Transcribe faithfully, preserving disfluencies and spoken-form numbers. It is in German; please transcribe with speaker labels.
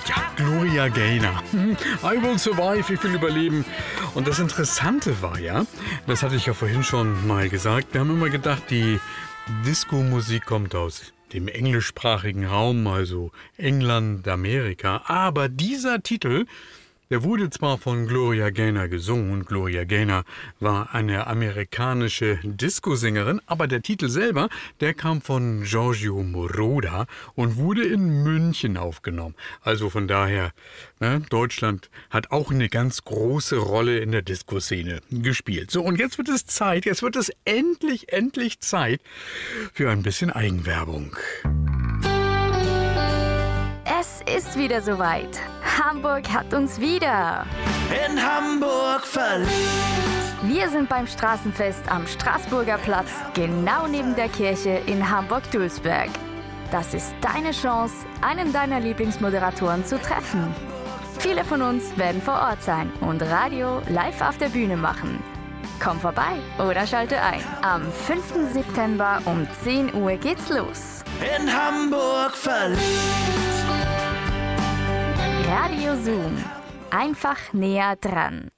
Speaker 1: Ja, Gloria Gaynor. I will survive, ich will überleben. Und das Interessante war ja, das hatte ich ja vorhin schon mal gesagt, wir haben immer gedacht, die Disco-Musik kommt aus dem englischsprachigen Raum, also England, Amerika. Aber dieser Titel, der wurde zwar von Gloria Gaynor gesungen und Gloria Gaynor war eine amerikanische Disco-Sängerin, aber der Titel selber, der kam von Giorgio Moroder und wurde in München aufgenommen. Also von daher, ne, Deutschland hat auch eine ganz große Rolle in der Disco-Szene gespielt. So, und jetzt wird es Zeit, jetzt wird es endlich, endlich Zeit für ein bisschen Eigenwerbung.
Speaker 2: Es ist wieder soweit. Hamburg hat uns wieder.
Speaker 3: In Hamburg verliebt.
Speaker 2: Wir sind beim Straßenfest am Straßburger Platz, genau neben der Kirche in Hamburg-Dulsberg. Das ist deine Chance, einen deiner Lieblingsmoderatoren zu treffen. Viele von uns werden vor Ort sein und Radio live auf der Bühne machen. Komm vorbei oder schalte ein. Am fünften September um zehn Uhr geht's los.
Speaker 3: In Hamburg verliebt.
Speaker 2: Radio Zoom. Einfach näher dran.